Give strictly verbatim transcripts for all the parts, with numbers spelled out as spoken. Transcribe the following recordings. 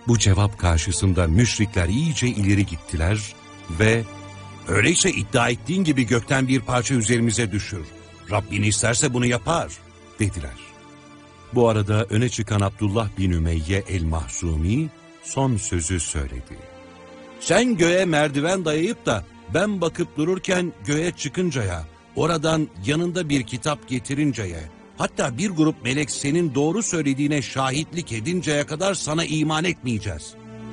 Bu cevap karşısında müşrikler iyice ileri gittiler ve "Öyleyse iddia ettiğin gibi gökten bir parça üzerimize düşür. Rabbin isterse bunu yapar," dediler. Bu arada öne çıkan Abdullah bin Ümeyye el-Mahzumi son sözü söyledi. "Sen göğe merdiven dayayıp da ben bakıp dururken göğe çıkıncaya, oradan yanında bir kitap getirinceye, hatta bir grup melek senin doğru söylediğine şahitlik edinceye kadar sana iman etmeyeceğiz."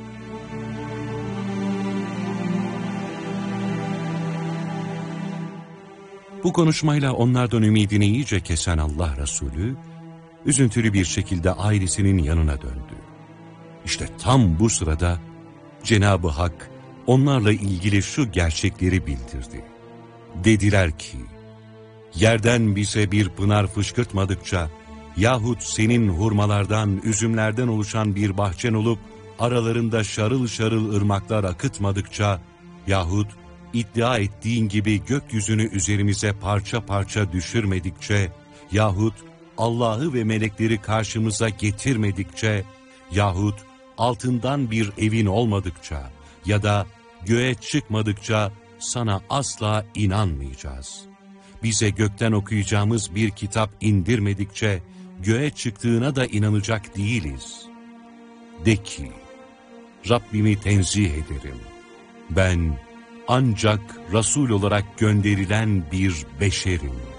Bu konuşmayla onlardan ümidini iyice kesen Allah Resulü, üzüntülü bir şekilde ailesinin yanına döndü. İşte tam bu sırada Cenab-ı Hak onlarla ilgili şu gerçekleri bildirdi. Dediler ki, "Yerden bize bir pınar fışkırtmadıkça yahut senin hurmalardan, üzümlerden oluşan bir bahçen olup aralarında şarıl şarıl ırmaklar akıtmadıkça yahut iddia ettiğin gibi gökyüzünü üzerimize parça parça düşürmedikçe yahut Allah'ı ve melekleri karşımıza getirmedikçe yahut altından bir evin olmadıkça ya da göğe çıkmadıkça sana asla inanmayacağız. Bize gökten okuyacağımız bir kitap indirmedikçe göğe çıktığına da inanacak değiliz." De ki, "Rabbimi tenzih ederim. Ben ancak Resul olarak gönderilen bir beşerim.